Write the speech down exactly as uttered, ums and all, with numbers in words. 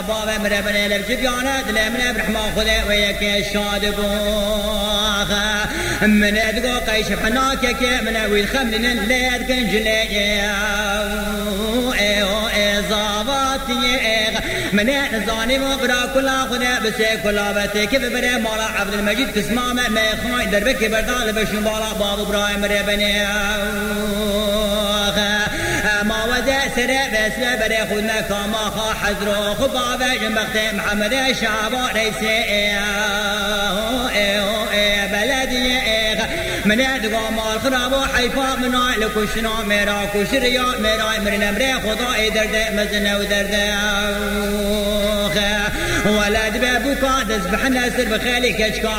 بابا مربنا لبجبيانا دلمنا برحمة خذ وياك الشاد بوخا من ادقو قيش حناكك من ويل خملنا ليد كنجلي من نزاني مبرا كلا خذ بس كلا بتك ببر مالا عبد المجيد كسمامه ما خاي دربك بردال بشن بالا باب ابراهيم مربنا ما ودا سرع بس بري خذنا كما خا حزرو خبابه جنبخت محمد شعبان ريسي بلدي من ادغام الخراب وحيفا من لكشنا ميرا كشريا ميرا مرنا مري خدا درد مزنا ودرد ولد بابوكا دزبح الناس بخالك اشكال